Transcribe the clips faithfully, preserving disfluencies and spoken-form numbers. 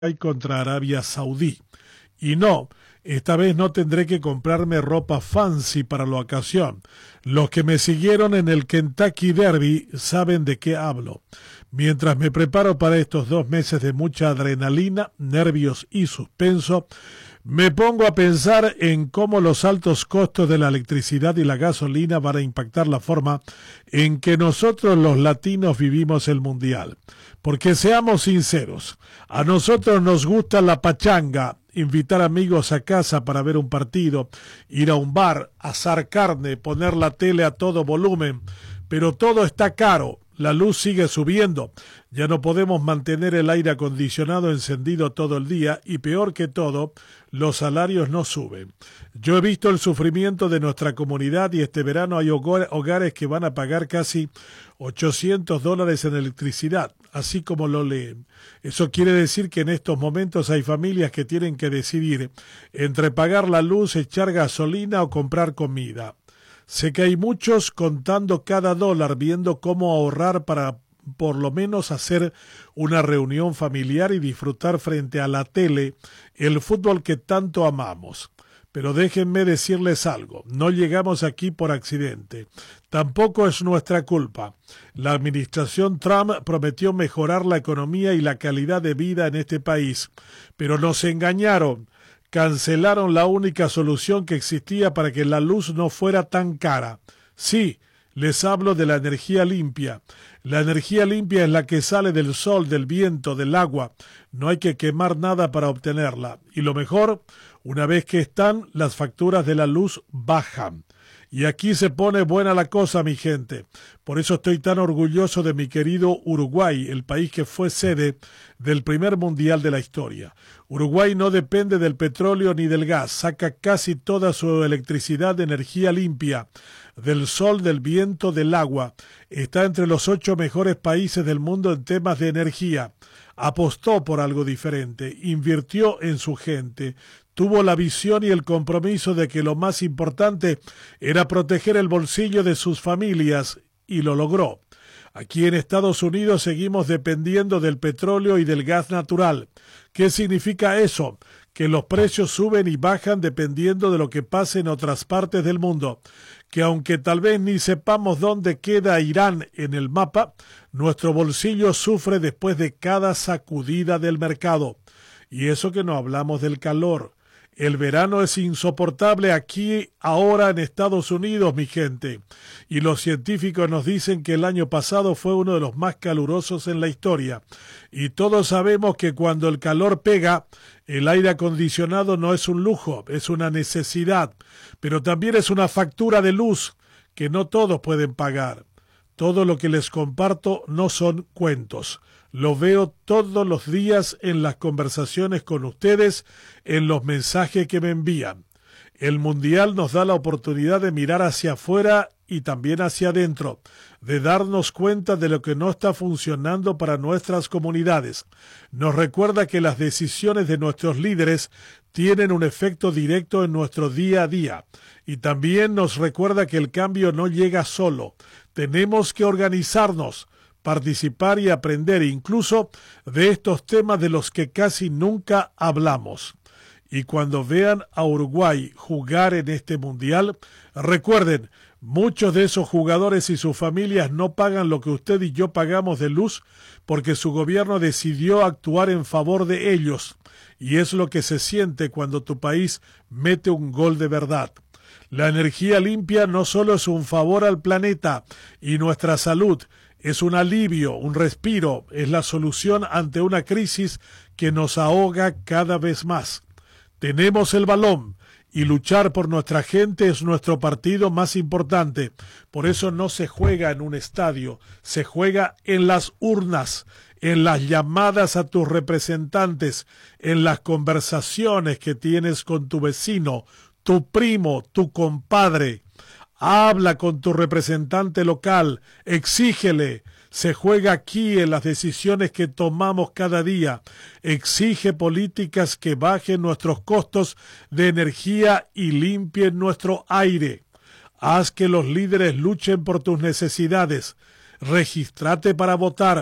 contra Arabia Saudí. Y no, esta vez no tendré que comprarme ropa fancy para la ocasión. Los que me siguieron en el Kentucky Derby saben de qué hablo. Mientras me preparo para estos dos meses de mucha adrenalina, nervios y suspenso, me pongo a pensar en cómo los altos costos de la electricidad y la gasolina van a impactar la forma en que nosotros los latinos vivimos el mundial. Porque seamos sinceros, a nosotros nos gusta la pachanga, invitar amigos a casa para ver un partido, ir a un bar, asar carne, poner la tele a todo volumen, pero todo está caro. La luz sigue subiendo, ya no podemos mantener el aire acondicionado encendido todo el día y peor que todo, los salarios no suben. Yo he visto el sufrimiento de nuestra comunidad y este verano hay hogares que van a pagar casi ochocientos dólares en electricidad, así como lo leen. Eso quiere decir que en estos momentos hay familias que tienen que decidir entre pagar la luz, echar gasolina o comprar comida. Sé que hay muchos contando cada dólar, viendo cómo ahorrar para por lo menos hacer una reunión familiar y disfrutar frente a la tele el fútbol que tanto amamos. Pero déjenme decirles algo, no llegamos aquí por accidente. Tampoco es nuestra culpa. La administración Trump prometió mejorar la economía y la calidad de vida en este país, pero nos engañaron. Cancelaron la única solución que existía para que la luz no fuera tan cara. Sí, les hablo de la energía limpia. La energía limpia es la que sale del sol, del viento, del agua. No hay que quemar nada para obtenerla. Y lo mejor, una vez que están, las facturas de la luz bajan. Y aquí se pone buena la cosa, mi gente. Por eso estoy tan orgulloso de mi querido Uruguay, el país que fue sede del primer mundial de la historia. Uruguay no depende del petróleo ni del gas, saca casi toda su electricidad de energía limpia, del sol, del viento, del agua. Está entre los ocho mejores países del mundo en temas de energía. Apostó por algo diferente, invirtió en su gente, tuvo la visión y el compromiso de que lo más importante era proteger el bolsillo de sus familias, y lo logró. Aquí en Estados Unidos seguimos dependiendo del petróleo y del gas natural. ¿Qué significa eso? Que los precios suben y bajan dependiendo de lo que pase en otras partes del mundo. Que aunque tal vez ni sepamos dónde queda Irán en el mapa, nuestro bolsillo sufre después de cada sacudida del mercado. Y eso que no hablamos del calor. El verano es insoportable aquí ahora en Estados Unidos, mi gente. Y los científicos nos dicen que el año pasado fue uno de los más calurosos en la historia. Y todos sabemos que cuando el calor pega, el aire acondicionado no es un lujo, es una necesidad. Pero también es una factura de luz que no todos pueden pagar. Todo lo que les comparto no son cuentos. Lo veo todos los días en las conversaciones con ustedes, en los mensajes que me envían. El Mundial nos da la oportunidad de mirar hacia afuera y también hacia adentro, de darnos cuenta de lo que no está funcionando para nuestras comunidades. Nos recuerda que las decisiones de nuestros líderes tienen un efecto directo en nuestro día a día. Y también nos recuerda que el cambio no llega solo. Tenemos que organizarnos, participar y aprender incluso de estos temas de los que casi nunca hablamos. Y cuando vean a Uruguay jugar en este mundial, recuerden, muchos de esos jugadores y sus familias no pagan lo que usted y yo pagamos de luz porque su gobierno decidió actuar en favor de ellos. Y es lo que se siente cuando tu país mete un gol de verdad. La energía limpia no solo es un favor al planeta y nuestra salud, es un alivio, un respiro, es la solución ante una crisis que nos ahoga cada vez más. Tenemos el balón y luchar por nuestra gente es nuestro partido más importante. Por eso no se juega en un estadio, se juega en las urnas, en las llamadas a tus representantes, en las conversaciones que tienes con tu vecino, tu primo, tu compadre. Habla con tu representante local, exígele. Se juega aquí en las decisiones que tomamos cada día. Exige políticas que bajen nuestros costos de energía y limpien nuestro aire. Haz que los líderes luchen por tus necesidades. Regístrate para votar.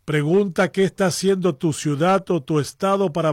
Pregunta qué está haciendo tu ciudad o tu estado para